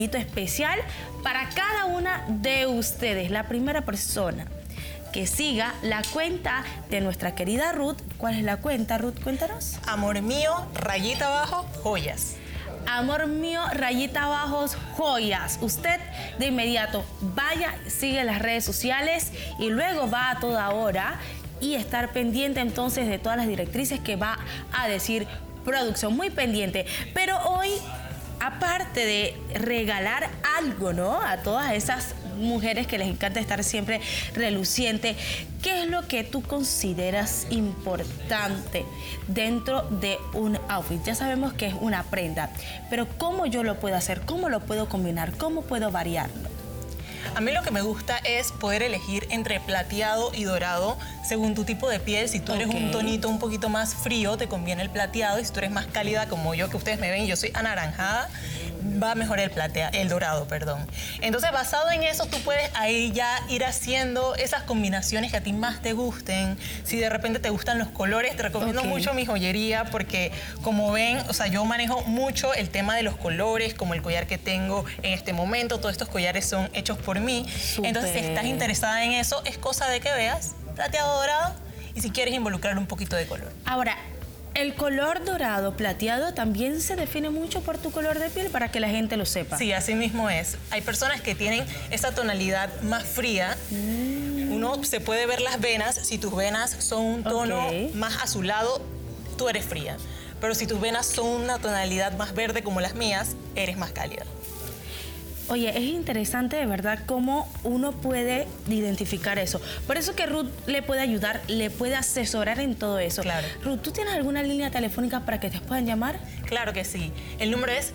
especial para cada una de ustedes. La primera persona que siga la cuenta de nuestra querida Ruth. ¿Cuál es la cuenta, Ruth? Cuéntanos. Amor mío, rayita abajo, joyas. Amor mío, rayita abajo, joyas. Usted de inmediato vaya, sigue las redes sociales y luego va a toda hora y estar pendiente entonces de todas las directrices que va a decir producción. Muy pendiente. Pero hoy, aparte de regalar algo, ¿no?, a todas esas mujeres que les encanta estar siempre reluciente, ¿qué es lo que tú consideras importante dentro de un outfit? Ya sabemos que es una prenda, pero ¿cómo yo lo puedo hacer? ¿Cómo lo puedo combinar? ¿Cómo puedo variarlo? A mí lo que me gusta es poder elegir entre plateado y dorado según tu tipo de piel. Si tú eres un tonito un poquito más frío, te conviene el plateado. Y si tú eres más cálida como yo, que ustedes me ven, yo soy anaranjada, va mejor el dorado, perdón. Entonces, basado en eso, tú puedes ahí ya ir haciendo esas combinaciones que a ti más te gusten. Si de repente te gustan los colores, te recomiendo mucho mi joyería porque, como ven, o sea, yo manejo mucho el tema de los colores, como el collar que tengo en este momento. Todos estos collares son hechos por mí. Entonces, si estás interesada en eso, es cosa de que veas plateado dorado y si quieres involucrar un poquito de color. Ahora, el color dorado plateado también se define mucho por tu color de piel, para que la gente lo sepa. Sí, así mismo es. Hay personas que tienen esa tonalidad más fría. Uno se puede ver las venas. Si tus venas son un tono más azulado, tú eres fría. Pero si tus venas son una tonalidad más verde como las mías, eres más cálida. Oye, es interesante de verdad cómo uno puede identificar eso. Por eso que Ruth le puede ayudar, le puede asesorar en todo eso. Claro. Ruth, ¿tú tienes alguna línea telefónica para que te puedan llamar? Claro que sí. El número es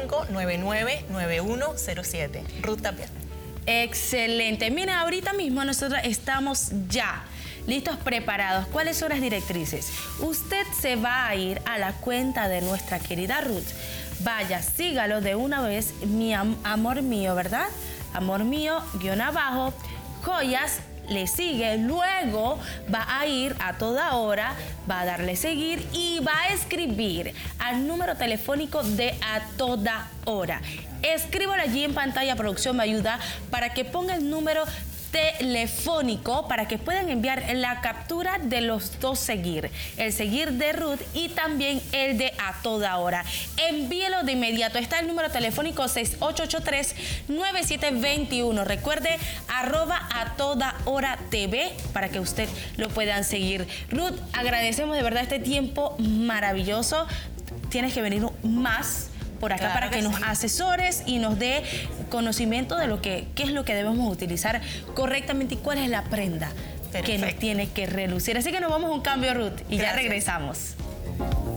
65999107. Ruth Tapia. Excelente. Mira, ahorita mismo nosotros estamos ya listos, preparados. ¿Cuáles son las directrices? Usted se va a ir a la cuenta de nuestra querida Ruth. Vaya, sígalo de una vez, amor mío, ¿verdad? Amor mío, guión abajo, joyas, le sigue, luego va a ir a toda hora, va a darle seguir y va a escribir al número telefónico de a toda hora. Escríbalo allí en pantalla, producción me ayuda, para que ponga el número telefónico para que puedan enviar la captura de los dos seguir, el seguir de Ruth y también el de a toda hora. Envíelo de inmediato. Está el número telefónico 6883-9721. Recuerde, @atodahoratv para que usted lo puedan seguir. Ruth, agradecemos de verdad este tiempo maravilloso. Tienes que venir más por acá, claro, para que nos asesores y nos dé conocimiento de lo qué es lo que debemos utilizar correctamente y cuál es la prenda que nos tiene que relucir. Así que nos vamos a un cambio, Ruth, y ya regresamos.